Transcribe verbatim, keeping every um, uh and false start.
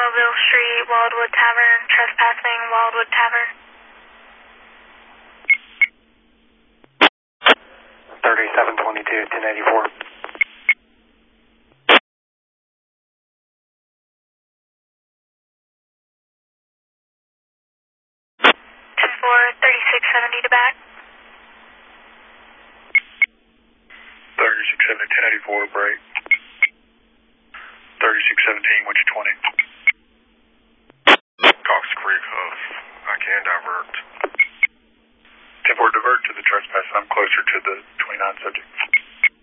Mobile Street, Wildwood Tavern, trespassing, Wildwood Tavern. thirty-seven twenty-two, ten eighty-four. ten four, thirty-six seventy to back. thirty-six seventy, ten eighty-four, break. thirty-six seventeen, which is twenty. Cox Creek, uh, I can divert. ten four, divert to the trespass. I'm closer to the twenty-nine subject.